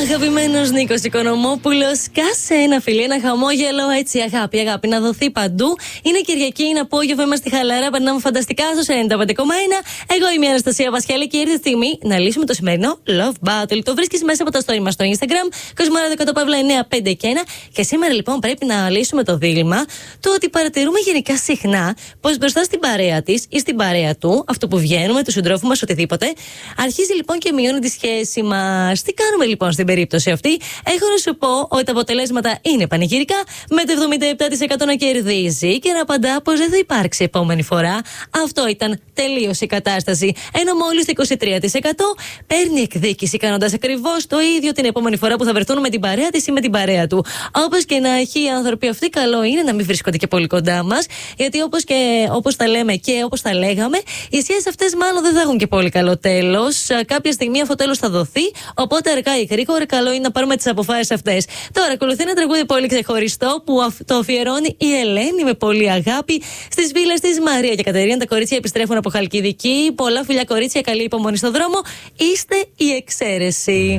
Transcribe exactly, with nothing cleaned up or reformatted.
Αγαπημένος Νίκος Οικονομόπουλος, κάσε ένα φιλί, ένα χαμόγελο, έτσι αγάπη, αγάπη να δοθεί παντού. Είναι Κυριακή, είναι απόγευμα, είμαστε χαλαρά, περνάμε φανταστικά στο ενενήντα πέντε κόμμα ένα. Εγώ είμαι η Αναστασία Βασιάλη και ήρθε η στιγμή να λύσουμε το σημερινό Love Battle. Το βρίσκεις μέσα από το story μας στο Instagram, Κοσμοράδιο εκατό Παύλα εννιά πέντε και ένα. Και σήμερα λοιπόν πρέπει να λύσουμε το δίλημμα του ότι παρατηρούμε γενικά συχνά πως μπροστά στην παρέα της ή στην παρέα του, αυτό που βγαίνουμε, του συντρόφου μας, οτιδήποτε, αρχίζει λοιπόν και μειώνει τη σχέση μας. Τι κάνουμε λοιπόν στην περίπτωση αυτή? Έχω να σου πω ότι τα αποτελέσματα είναι πανηγυρικά, με το εβδομήντα επτά τοις εκατό να κερδίζει και να απαντά πως δεν θα υπάρξει επόμενη φορά. Αυτό ήταν τελείως η κατάσταση. Ενώ μόλις το είκοσι τρία τοις εκατό παίρνει εκδίκηση, κάνοντας ακριβώς το ίδιο την επόμενη φορά που θα βρεθούν με την παρέα της ή με την παρέα του. Όπως και να έχει, οι άνθρωποι αυτοί καλό είναι να μην βρίσκονται και πολύ κοντά μας, γιατί όπως και όπως τα λέμε και όπως τα λέγαμε, οι σχέσεις αυτές μάλλον δεν θα έχουν και πολύ καλό τέλος. Κάποια στιγμή αυτό το τέλος θα δοθεί, οπότε αργά ή γρήγορα καλό είναι να πάρουμε τις αποφάσεις αυτές. Τώρα ακολουθεί ένα τραγούδι πολύ ξεχωριστό που το αφιερώνει η Ελένη με πολύ αγάπη στις φίλες της Μαρία και Κατερίνα. Τα κορίτσια επιστρέφουν από Χαλκιδική. Πολλά φιλιά κορίτσια, καλή υπομονή στο δρόμο. Είστε η εξαίρεση.